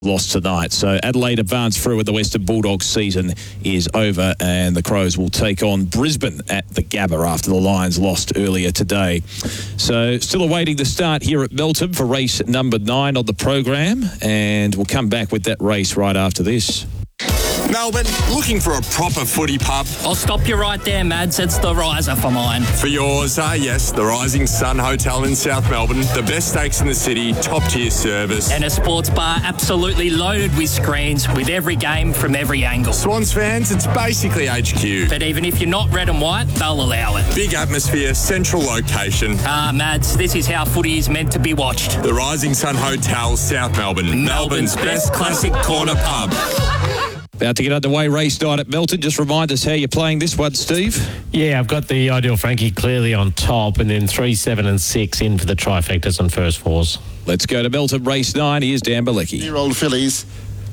lost tonight. So Adelaide advanced through and the Western Bulldogs season is over, and the Crows will take on Brisbane at the Gabba after the Lions lost earlier today. So still awaiting the start here at Melton for race number 9 on the program, and we'll come back with that race right after this. Melbourne, looking for a proper footy pub? I'll stop you right there, Mads. It's the Riser for mine. For yours, yes, the Rising Sun Hotel in South Melbourne. The best steaks in the city, top-tier service. And a sports bar absolutely loaded with screens with every game from every angle. Swans fans, it's basically HQ. But even if you're not red and white, they'll allow it. Big atmosphere, central location. Mads, this is how footy is meant to be watched. The Rising Sun Hotel, South Melbourne. Melbourne's best classic corner pub. About to get underway, race night at Melton. Just remind us how you're playing this one, Steve. Yeah, I've got the Ideal Frankie clearly on top, and then 3, 7 and 6 in for the trifectas and first fours. Let's go to Melton, race 9. Here's Dan Bilecki. Year-old fillies.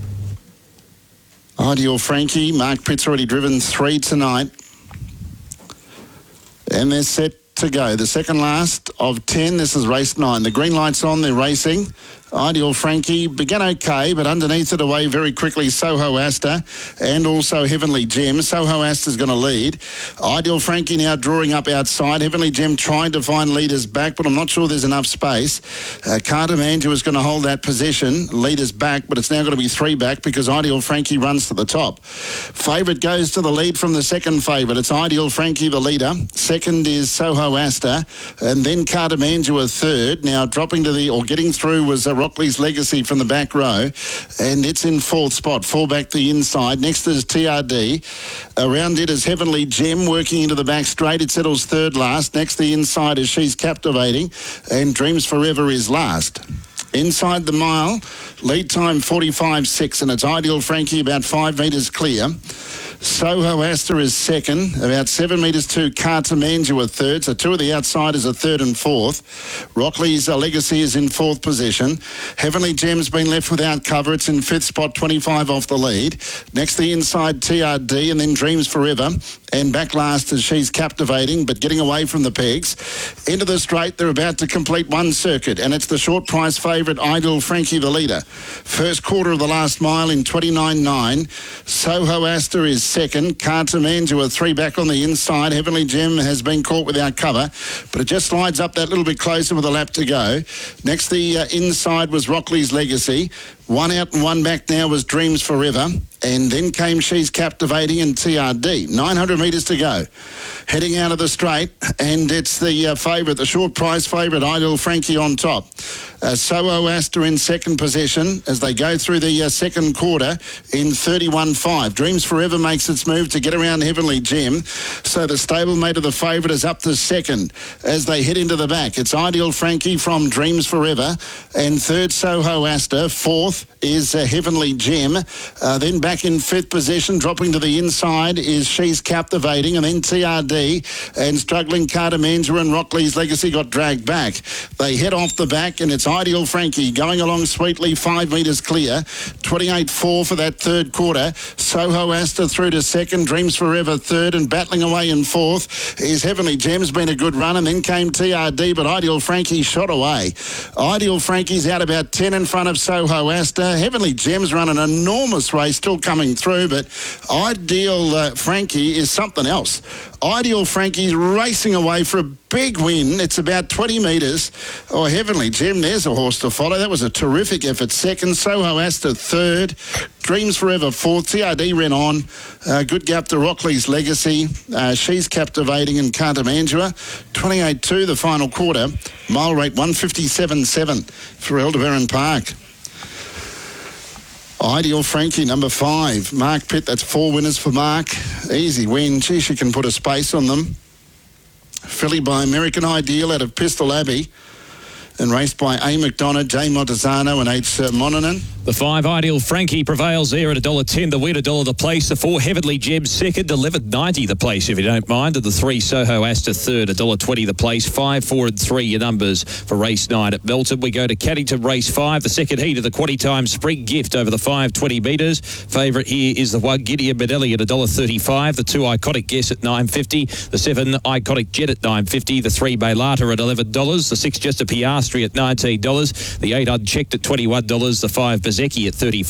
Ideal Frankie. Mark Pitt's already driven 3 tonight. And they're set to go. The second last of 10. This is race 9. The green light's on. They're racing. Ideal Frankie began okay, but underneath it away very quickly, Soho Asta and also Heavenly Gem. Soho Asta's going to lead. Ideal Frankie now drawing up outside. Heavenly Gem trying to find leaders back, but I'm not sure there's enough space. Carter Manju is going to hold that position. Leaders back, but it's now going to be 3 back because Ideal Frankie runs to the top. Favourite goes to the lead from the second favourite. It's Ideal Frankie, the leader. Second is Soho Asta, and then Carter Manju a third. Now dropping to the, or getting through was Rockley's Legacy from the back row, and it's in 4th spot, 4 back the inside. Next is TRD. Around it is Heavenly Gem working into the back straight. It settles 3rd last. Next the inside is She's Captivating, and Dreams Forever is last. Inside the mile, lead time 45.6, and it's Ideal Frankie about 5 metres clear. Soho Asta is second, about 7 metres to Carter Manju a third, so 2 of the outsiders are 3rd and 4th. Rockley's Legacy is in 4th position. Heavenly Gem's been left without cover. It's in 5th spot, 25 off the lead. Next the inside TRD, and then Dreams Forever. And back last is She's Captivating, but getting away from the pegs. Into the straight, they're about to complete one circuit, and it's the short price favourite Ideal Frankie, the leader. First quarter of the last mile in 29.9. Soho Asta is second. Carter Manju a 3 back on the inside. Heavenly Gem has been caught without cover, but it just slides up that little bit closer with a lap to go. Next the inside was Rockley's Legacy. 1 out and 1 back now was Dreams Forever. And then came She's Captivating and TRD. 900 metres to go. Heading out of the straight, and it's the favourite, the short price favourite, Ideal Frankie on top. Soho Asta in second position as they go through the second quarter in 31.5. Dreams Forever makes its move to get around Heavenly Gem. So the stablemate of the favourite is up to second as they head into the back. It's Ideal Frankie from Dreams Forever, and third Soho Asta. Fourth is Heavenly Gem. Then back in 5th position, dropping to the inside, is She's Captivating, and then TRD, and struggling Carter Manju and Rockley's Legacy got dragged back. They head off the back, and it's Ideal Frankie going along sweetly, 5 metres clear. 28.4 for that third quarter. Soho Asta through to second, Dreams Forever third, and battling away in 4th is Heavenly Gem's been a good run, and then came TRD, but Ideal Frankie shot away. Ideal Frankie's out about 10 in front of Soho Asta. Heavenly Gem's run an enormous race, still coming through, but Ideal Frankie is something else. Ideal Frankie's racing away for a big win. It's about 20 metres. Oh, Heavenly Gem, there's a horse to follow. That was a terrific effort. Second, Soho Asta third, Dreams Forever fourth. TRD ran on. Good gap to Rockley's Legacy. She's Captivating and Carter Manju. 28.2 the final quarter. Mile rate 157.7 for Aldebaran Park. Ideal Frankie, number 5. Mark Pitt, that's 4 winners for Mark. Easy win. Gee, she can put a space on them. Filly by American Ideal out of Pistol Abbey, and raced by A. McDonough, J. Montesano and H. Monanen. The 5 Ideal Frankie prevails there at $1.10. The win $1 the place. The 4 Heavenly Gem second, $11.90 the place if you don't mind. And the 3 Soho Asta third, $1.20 the place. 5, 4 and 3 your numbers for race 9 at Melton. We go to Caddington race 5, the second heat of the Quaddy Time Spring Gift over the 520 metres. Favourite here is the 1 Gideon Benelli at $1.35. The 2 Iconic Guess at $9.50. The 7 Iconic Jet at $9.50. The 3 Baylata at $11. The 6 Just a Piastre Mastery at $19. The 8 Unchecked at $21. The 5 Bezecchi at $34.